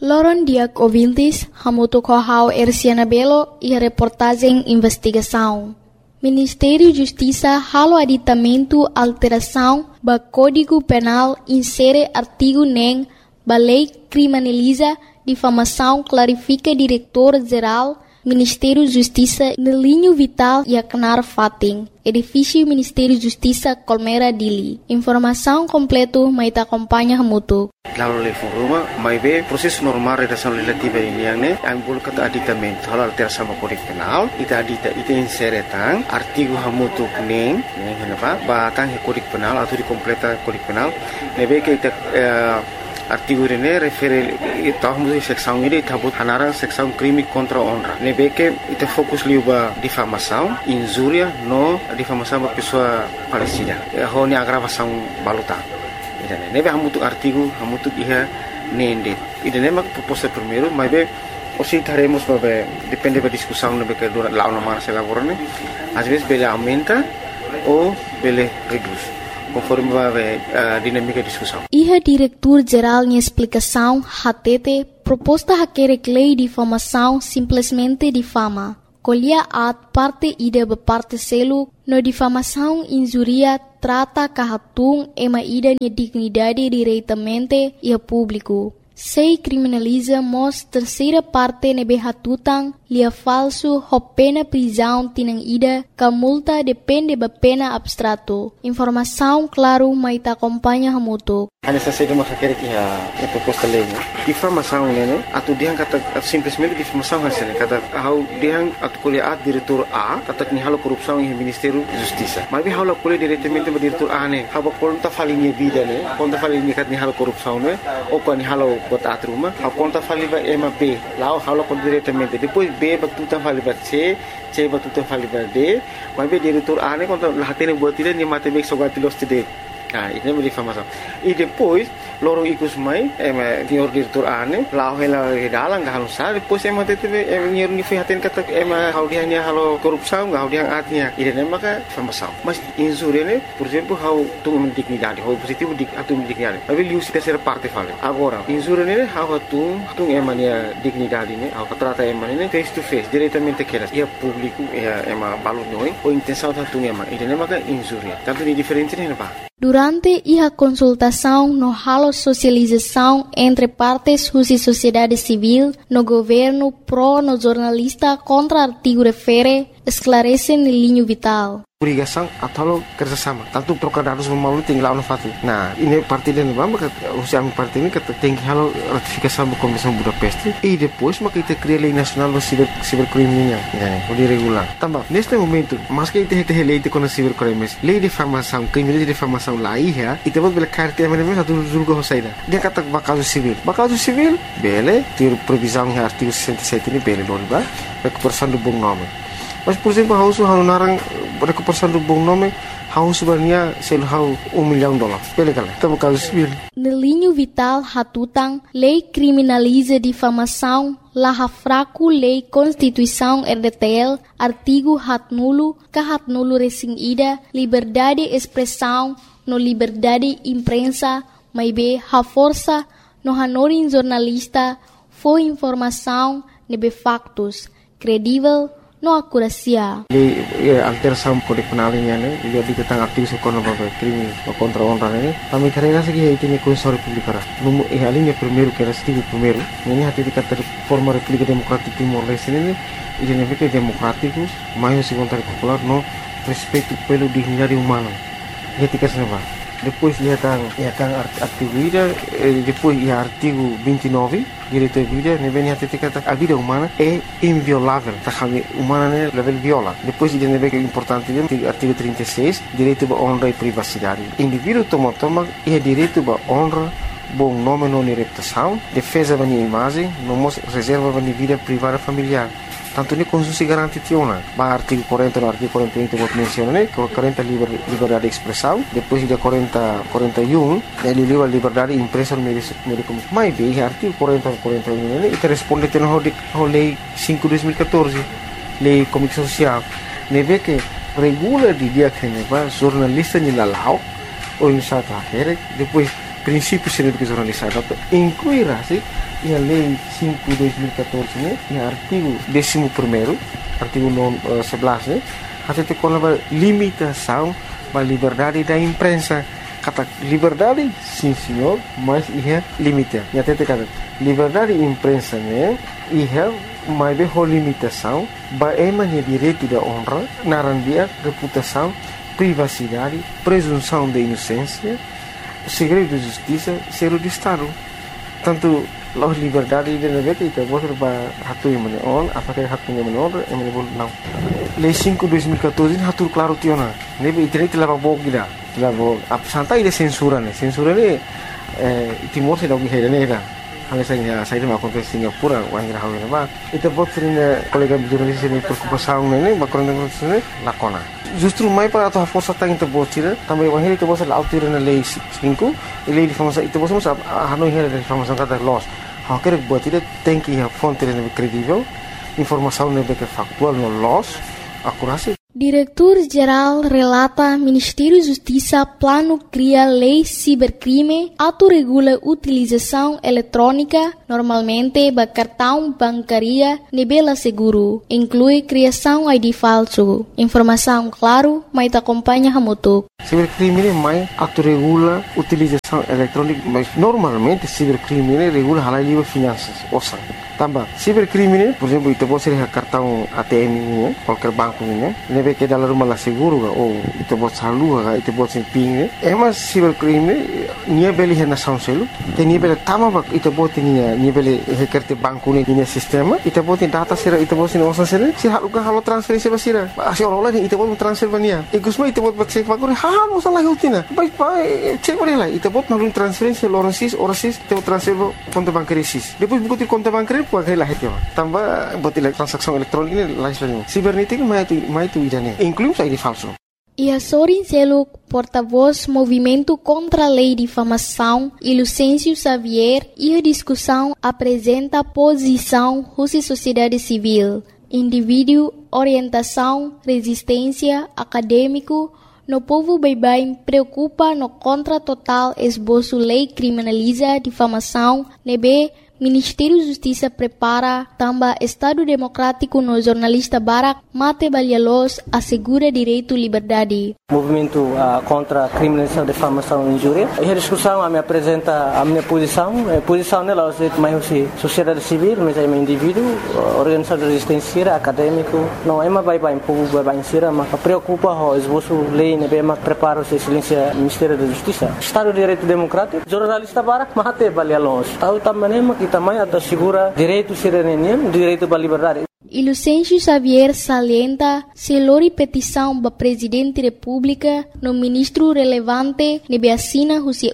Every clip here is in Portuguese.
Loron Diak ouvintes, hamuto kohau Erciana Belo e a reportagem investigação. Ministério de Justiça halo aditamento alteração ba Código Penal insere artigo nem ba lei criminaliza difamação clarifica diretor-geral Ministério de Justiça no linho vital e Aknar Fating, edifício Ministério de Justiça Colmera Dili. Informação completa maita acompanha hamuto. Lalu level rumah, mai be proses normal redação legislativa ini yang ne, yang boleh kata aditamento halal terasa Kode Penal, ita inseretang artigo hamutu neng kenapa, batang Kode Penal atau dikompleta Kode Penal, nebe ke ita artigo ini refere tahu mesti seksão ini tabut hanarang seksão crime contra honra. Nebe ke ita fokus liuba difamação, injúria no difamação ba pessoa falecida. Ho ni agravação baluta. Nebe hamutu artigo hamutu iha nende. Ida nema proposta primeiro, mas be osi taremos babe depende da discussão nebe que dura lá uma se elaborane. Às vezes bele aumenta ou bele reduz, conforme babe dinâmica de discussão. Iha diretor-geral de explicação HTT proposta haquere lei de difamação simplesmente difama. Colhia at parte ida parte selo no difamação injuria trata kahatung ema ida ni dignidade diretamente e a público. Sei criminaliza mos terceira parte nebe hatutang lia falso ho pena prisão tinang ida ka multa depende ba pena abstrato. Informação claro maita acompanha hamuto. Hanya saja mas akhirnya ia proposta lei. Difamação né? Atau dia kata simplesmente difamação hasilnya kata how dia atau kuliah diretor A kata ni halo korupção em Ministério de Justiça. Mas halo kuliah diretamente ba diretor A né. Haba konta falinha vida né. Konta falinha kat ni halo korupção né. Ou kan ni halo bota atruma. Haba konta faliva ema B. Lá halo kon diretamente. Depois B ba tuta faliva C ba tuta faliva D. Mas be diretor A né konta lahatene buat dia ni matemek sogatilos tide. Nah, ini menjadi difamação. E depois, lorong ikut mai, senhor diretor ane, lau hela dalang gak halus sah. Depois tete, senhor nifihatin kata, hal dia ni halo korupsão, hal dia artinya. Ini maka difamação. Mas insur ini, por exemplo, hal tu dignidade, hal positivo atau dignidade. Tapi lius terceira parte fala. Agora, insur ini hal tu emania dignidade ini, hal trata ini face to face, diretamente keras. Ia público, ia balut noi, ou intenção tu ema. Ini maka insur ya. Tanto di diferente ni apa? Durante a consultação no halo socialização entre partes e sociedade civil, no governo pro no jornalista contra artigo refere, esclarece no linho vital. Obrigação atau kerjasama. Tanto trocar dados melalui tinggal fati. Nah, ini parti dan maka usia parti ini kata tinggi halo ratifikasi sama Komisi Budapest. E depois maka kita cria lei nacional do cibercriminal, o regular. Tambah, neste momento, mas que kita lei de contra cibercrimes, lei de difamação, crime de difamação lá ia, e temos bela carta mesmo satu julga hosaida. Dia kata bakal civil. Bakal civil, bele, ter previsão em artigo 67 ini bele doriba, recuperação do bom nome. Mas, por exemplo, hau narang recuperação do bom nome, hau sebenarnya sel hau $1 milhão. Pele kala, tamo caso civil. No linho vital hatutang, lei criminaliza difamação, laha fraco lei Constituição RDTL, artigo hat nulo recém ida, liberdade expressão, no liberdade imprensa, maibe ha força, no hanorin jornalista, foi informação, nebe factos, credível, no akurasia. Alteração Kode Penal ini, jadi tentang artikel sekolah bapak krimi contra honra ini. Kami karena segi itu ni Konstitusi Republik Ara. Numu alinya primeiro que era artigo primeiro. Ini hati dikata forma República Democrática Timor Leste ini, ini fica democrático, mais vontade popular no respeito pelo dignidade humana. Ketika senapa. Depois ia kan artigo ida, depois ia artigo 29 direito à vida, ne vem até kata a vida humana é inviolável, tá kami humana né level viola. Depois ida ne vem importante dia artigo 36 direito à honra e privacidade. Indivíduo toma é direito à honra, bom nome não reputação, defesa da imagem, não reserva da vida privada familiar. Tanto ni Constitusi garanti tiona. Ba artigo 40 no artigo 41 vou mencionar, né? 40 liberdade de expressão, depois de 41 ele liberdade de imprensa no meio mais bem artigo 40 41 né? E responde tendo a lei 5/2014, lei comunicação social. Neve que regula de dia que neva jornalista ni lalau ou em sata depois princípios científicos jornalizados, incluirá-se a Lei 5/2014, né, e artigo 11º, artigo 11, né, até com a limitação da liberdade da imprensa. Kata liberdade, sim senhor, mas é limite. E até kata liberdade da imprensa, né, mas é limitação, é direito da honra, narandia, reputação, privacidade, presunção de inocência, segredo de justiça, segredo de Estado. Tanto a liberdade de negócio itu boleh hatu yang mana on, apakah haknya menor, yang mana boleh não. Lei 5/2014 hatu claro tiona. Nebe internet telah bawa kita, telah bawa. Santai de censura ne, censura ne Timor se dog hera ne. Hal saya dah makan ke Singapura, orang yang hawi nama. Itu buat sering kolega jurnalis ini preocupação ne, bakoran dengan sini lakona. Justru mai para atau força tang itu buat sih, tambah orang itu buat selalu tiru na lei 5, lei difamação itu buat semua hanoi hera difamação kata loss. Hal kira buat itu tem que a fonte yang kredibel, informação yang factual no loss, akurasi. Diretor-Geral relata Ministério da Justiça plano cria lei cibercrime, autorregula utilização eletrônica, normalmente ba cartão bancária nebela seguro, inclui criação ID falso. Informação claro, mas te acompanha hamutuk. Cibercrime mais autorregula utilização eletrônica, mas normalmente cibercrime regula halal livre finanças, osa. Tambah, cibercrime, por exemplo, itu pode ser cartão ATM ini, qualquer banco ini, nebe que dalam rumah lah seguro ga, ou itu pode saldo ga, itu pode ser ping, mas cibercrime, nia beli hena sound selu, te nia beli tama bak, itu pode nia beli hekerte banco ini, nia sistema, itu pode data sira, itu pode nia osan sira, si halu ga halo transferensi basira, asi orang lain itu pode transfer bania, ikusma itu pode cek bakuri, halo salah hutina, baik cek boleh lah, itu pode nalun transferensi orasis, itu transfer konta bankari sis, depois buku ti konta bankari pakai lah itu, tambah buat transaksi elektronik ini lain. Sibernetik mai itu idane, inclusive ID falso. E Sorin Seluk, porta-voz Movimento contra a Lei de Difamação, e Lucêncio Xavier, e a discussão apresenta posição Rússia Sociedade Civil, indivíduo, orientação, resistência, acadêmico, no povo bem preocupa no contra total esboço lei criminaliza difamação, nebe Ministério da Justiça prepara também Estado Democrático no jornalista Barak Mate Balialos assegura direito à liberdade. Movimento contra a criminalização, difamação e injúria. E a discussão me apresenta a minha posição. A posição dela é mais sociedade civil, mas é um indivíduo, organização de resistência, acadêmico. Não é mais bem povo bem sira, mas preocupa o esboço lei, né, mas prepara o silêncio Ministério da Justiça. Estado de Direito Democrático, jornalista Barak Mate Balialos. Tahu também também assegura direito cidadania, direito à liberdade. E Lucêncio Xavier salienta se lori petição para Presidente da República no ministro relevante nebe assina Rússia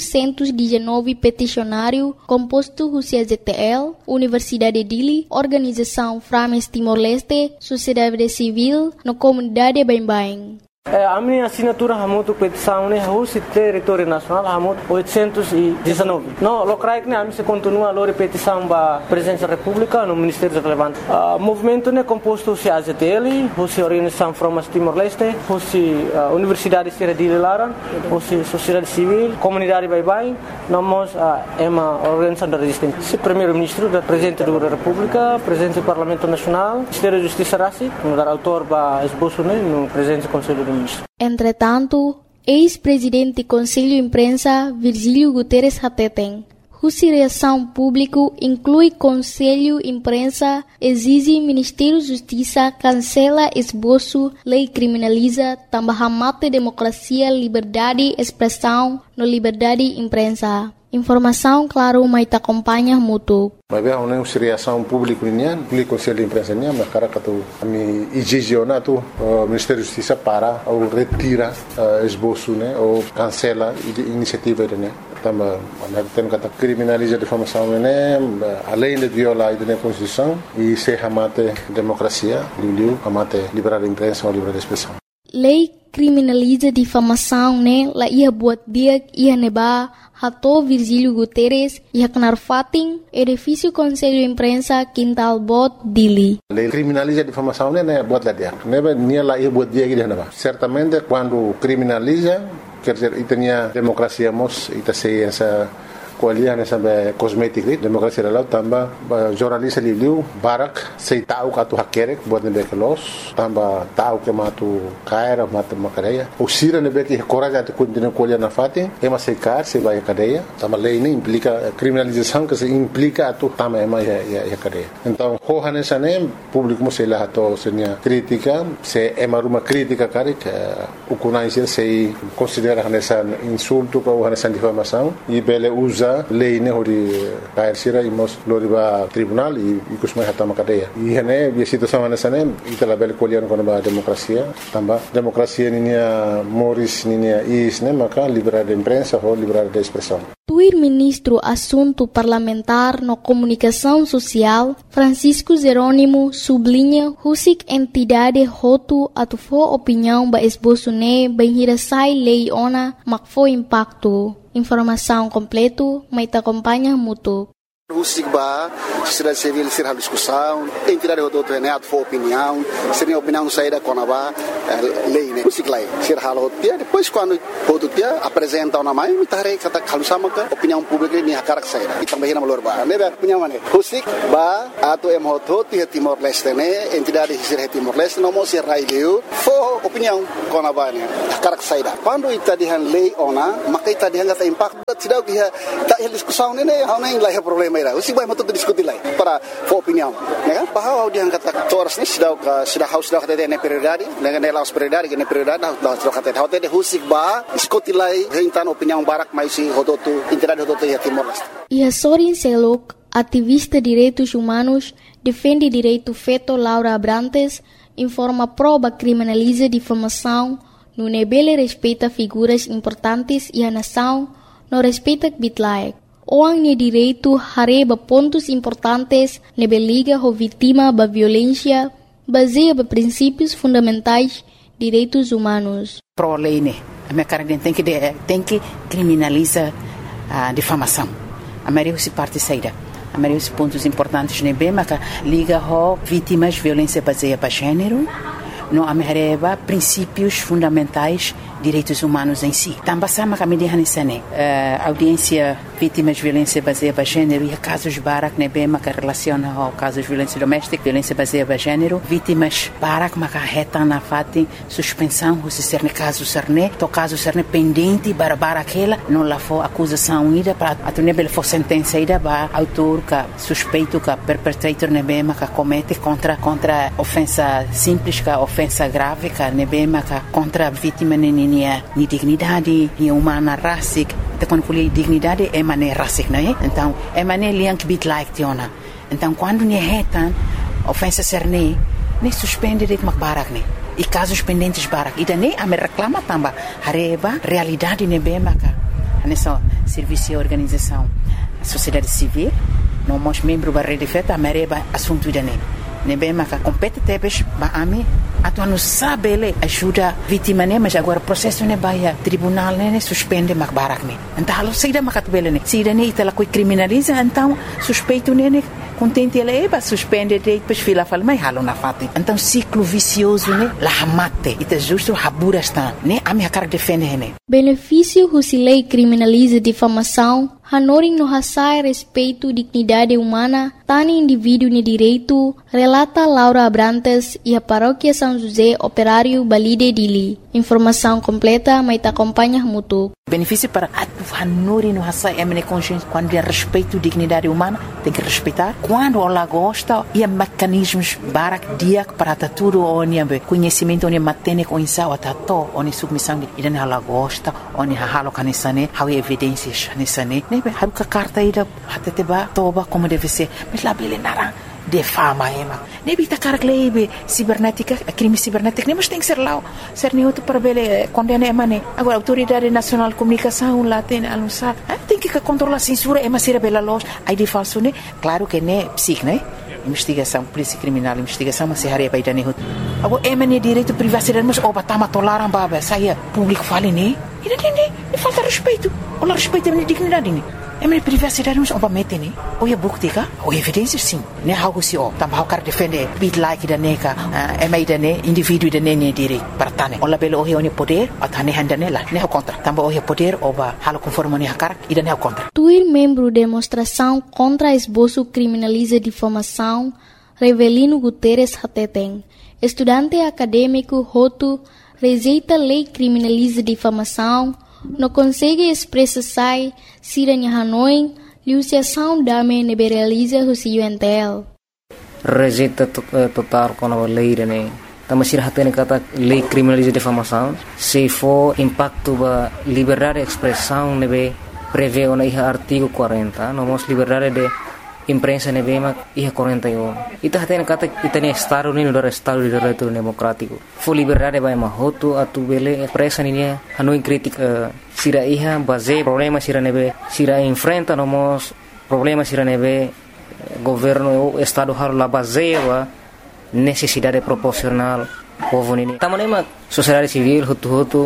819 peticionário composto Rússia ZTL, Universidade Dili, Organização Frames Timor-Leste, Sociedade Civil, no Comunidade Bain-Bain. A minha assinatura hamutu petição né Rússia território nacional hamutu 819. No locais né a minha continua a lori petição para Presidência da República no Ministério relevante. Movimento né composto se AZTL, Rússia Organização Frames Timor-Leste, Rússia Universidade Sierra de Laran, Rússia Sociedade Civil, Comunidade Bain-Bain, nós é uma organização da resistência. Primeiro-Ministro da Presidente da República, Presidente do Parlamento Nacional, Ministério da Justiça Rassi, no dar autor para esboço né no Presidente do Conselho do Ministro. Entretanto, ex-presidente do Conselho de Imprensa, Virgílio Guterres Hateten, Rússia Reação Público inclui Conselho de Imprensa, exige Ministério da Justiça, cancela esboço, lei criminaliza, também mata democracia, liberdade, expressão, no liberdade de imprensa. Informação, claro, mas te acompanha muito. Mas bem, a reação pública o Conselho de Imprensa mas cara que tu me exigena tu Ministério da Justiça para ou retira esboço né ou cancela iniciativa né também tem que criminaliza a difamação né além de violar a Constituição e se amate democracia amate liberdade de imprensa ou liberdade de expressão. Lei criminaliza difamação né la ia buat dia ia neba Hato Virgílio Guterres e Haknar Fatin, edifício Conselho de Imprensa, Quintal Bot, Dili. A lei criminaliza a difamação, né? Buat lá dia. Neba nia lá ia buat dia que certamente quando criminaliza quer dizer, itania democracia mos ita sei essa kualiah nessa cosmética democracia lalau tamba jornalista liu barak sei tahu katu hakerek buat nebe kelos tamba tahu ke matu kaira matu makadeia o sira nebe que coragem de continuar kualiah na fati ema sei kar sei vai cadeia tamba lei nem implica criminalização que se implica atu tamba ema ya cadeia então ho nessa nem público mo sei lá to senia crítica se ema uma crítica cara que o conhecer sei considera nessa insulto ou nessa difamação e bele usa lei ne hori kair sira imos loriba tribunal e kusmai hatama cadeia e hene a situação nessa nem itala bele colher com a democracia tamba democracia ninia moris ninia is ne maka liberdade de imprensa ou liberdade de expressão. Tuir ministro assunto parlamentar no comunicação social Francisco Jerônimo sublinha husik entidade hotu atufo opinião ba esboço ne benhirasai lei ona makfo impacto. Informação completo, mas te acompanha mútuo. O SIGBA, sociedade civil, ser a discussão, entidade do torneio, for opinião, seria opinião saída com a lei, né? O SIGLAI, ser a rotia, depois quando o rotia apresenta uma mãe, me tarei que está calusama que opinião pública nem a cara que saída. E também na malorba, né? Opinião né? O SIGBA, ato emoto, Timor-Leste, né? Entidade ser Timor-Leste, não mostra raio, for opinião com a mãe, a cara que saída. Quando está de lei ona, mas está de gata impacto, tidak que está discussão, né? Não nem lá é problema. O SIGBA mau tentu diskuti lai para opinião, né? Bahwa dia kata toras ni sudah kata ne prioridade, ne laos prioridade, ne prioridade dah kata hotel de SIGBA diskuti lai hentan opinião barak mais si hototu entidade hototu ya Timor-Leste. E Sorin Selok, ativista de direitos humanos, defende direito feto Laura Abrantes, informa prova criminaliza difamação, no nebele respeita figuras importantes e a nação, no respeita bitlaek. Orang ni direito hareba pontos importantes nebe liga ho vítima ba violência baseia ba princípios fundamentais direitos humanos. Pro lei né, a minha cara tem que criminalizar a difamação. A maioria se parte saída. A maioria dos pontos importantes nebe mas liga ho vítimas violência baseia ba gênero. No amereba princípios fundamentais direitos humanos em si. Também sama kami dihanisane audiência vítimas de violência baseada em gênero e casos barak nebe maka relaciona ao casos de violência doméstica, violência baseada em gênero, vítimas barak maka reta na fati suspensão se ser ne caso serne, to caso serne pendente bara aquela não lá for acusação ida para atunebel for sentença ida ba autor ka suspeito ka perpetrator nebe maka comete contra ofensa simples ka ofensa grave ka nebe maka contra vítima ni dignidade, ni humana racic, te quando colhe dignidade é mané racic, não é? Então é mané liank bit like tiona. Então quando ni retan ofensa serne, ne suspende det mak barak ne. E casos pendentes barak. E daí a me reclama tamba hareba realidade ne be maka. Nessa serviço e organização, a sociedade civil, não mos membro da rede feta, a mereba assunto dane. Ne be maka compete tebes ba ami atu não sabe ele ajuda vítima né mas agora processo né vai tribunal né suspende mak barak né então halo saída makat bele né saída né itala coi criminaliza então suspeito né contente ele ba suspende depois fila fala mas halo na fati então ciclo vicioso né la mate ita justo habura está né a minha cara defende né benefício husilei criminaliza difamação hanoring no hasai respeito dignidade humana tani indivíduo ni direito relata Laura Abrantes e a paróquia São José Operário Balide Dili. Informação completa, mas te acompanha mútuo. Benefício para a Nori no Hassai é consciência quando é respeito à dignidade humana, tem que respeitar. Quando ela gosta, e mecanismos barak dia para tudo onde conhecimento onde matene com insau atato onde submissão e daí ela gosta onde halo canisane, há evidências canisane. Nebe haruka carta ida até ba toba como deve ser, mas lá bele nara de fama ema. Nebi ta carglebe cibernética, crime cibernético, nem mas tem que ser lá, ser neutro para bele condena emane. Agora autoridade nacional de comunicação lá tem anunciar, tem que controlar a censura, ema ser bela loja, aí de falso né? Claro que né, psic, né? Investigação, polícia criminal, investigação, mas se haria para ir agora emane direito privacidade, mas oba tama tolaram baba, saia público fale né? E não falta respeito, olha respeito a minha dignidade né? minha privacidade não obviamente né ou é bukti ka ou evidência sim né algo se o também quer defender bit like da neca mai da ne indivíduo da ne direito para tane ou labelo o é poder a tane handa nela né contra também o é poder ou ba halo conforme ne hakar e da ne contra Tuir membro demonstração contra esboço criminaliza difamação Revelino Guterres Hateteng estudante acadêmico Hotu rejeita lei criminaliza difamação não consegue expressar sai siranya Hanoi liusiação dame neberaliza o UNTL rejeita total com a lei né também se hatene kata lei criminaliza difamação se for impacto ba liberdade de expressão nebe prevê o artigo 40 nomos liberdade de imprensa nebe mak 41 ita hatene kata itane estado ni do estado de direito democrático for liberdade ba mahoto atu bele expressa ni Hanoi crítica sira iha base problema sira nebe sira enfrenta nomos problema sira nebe governo estado har la base wa necessidade proporcional povo nini tamanema sociedade civil hutu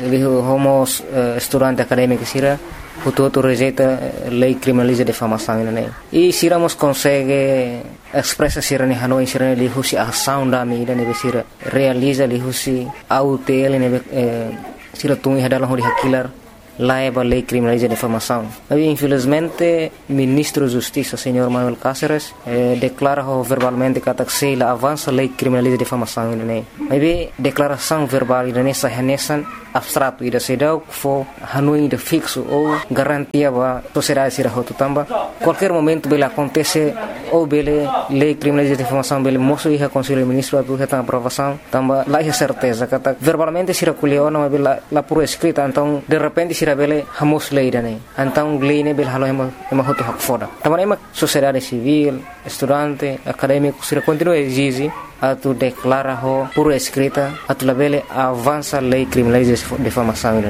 homos estudante acadêmico sira hutu rejeita lei criminaliza difamação né e siramos consegue expressa sira ni Hanoi sira li husi ação da mi ne sira realiza li husi autel ne sira tungi hadalah hori hakilar laiba lei criminaliza difamação. Mas infelizmente ministro da Justiça, senhor Manuel Cáceres, declara verbalmente que a avança lei criminaliza difamação, né? Mas declaração verbal nessa renesan abstrato e da sedau for Hanoi de fixo ou garantia ba sociedade será hotu tamba qualquer momento bele acontece ou bele lei criminaliza difamação bele moço e conselho ministro atu reta aprovação tamba lá é certeza que verbalmente será colheu não bele lá por escrita então de repente será bele hamos lei dane então lei ne bele halo ema hotu hak foda tamba ema sociedade civil estudante acadêmico será continua exige atu declara ho por escrita atu labele avança lei criminaliza difamação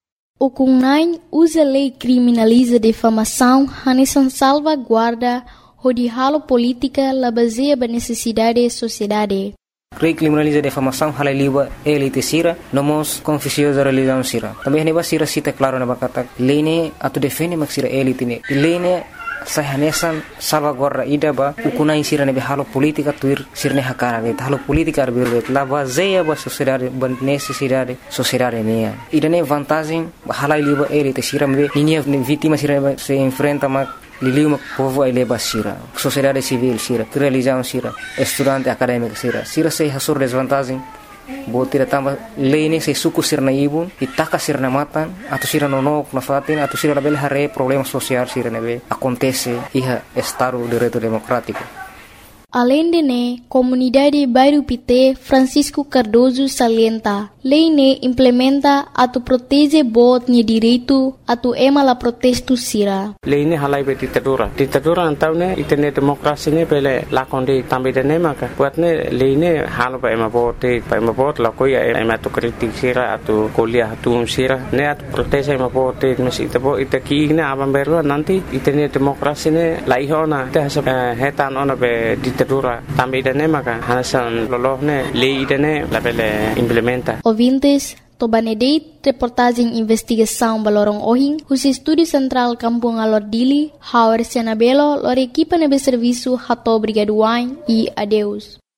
O CUNAI usa lei criminaliza difamação hanesan salvaguarda hodihalo política la baseia ba necessidade sociedade. Lei criminaliza difamação halai liba elite sira nomos confusiosa religião sira. Também neba sira cita claro na bakata lei ne atu defende mak sira elite ne lei ne sahanesan salvaguarda ida ba ukunai sira ne halo politika tuir sirne hakara ge halo politika arbir la baseia ba sociedade ba necessidade sociedade mea ida ne vantagem halai liba elite sira me linha vítima sira se enfrenta ma liliu povo ele ba sira sociedade civil sira religião sira estudante acadêmico sira se hasur desvantagem botira tamba lei se suku sirna ibun itaka sirna matan atau sira nonok na fatin atau sira label hare problema social sira nebe acontece iha estado de direito democrático. Além de ne, comunidade Bairro Pité Francisco Cardoso salienta, lei ne implementa atu protege bot ni direito atu ema la protesto sira. Lei ne halai be ditadura antau ne itene demokrasi ne pele lakonde tambe de ne maka buat ne lei ne halo ba ema bot la koi ema tu kritik sira atu kuliah atu sira ne atu protege ema bot mesi tebo itaki ne abam beru nanti itene demokrasi ne lai hona te hetan ona be ditadura tambe de ne maka hanasan lolohne lei de ne la bele implementa. Ouvintes, Tobanedeit, reportagem investigação Balorong Ohing, os Estúdio Central Kampung Alordili, Hauer Senabelo, lor equipa nebe serviço Hato Brigaduain e adeus.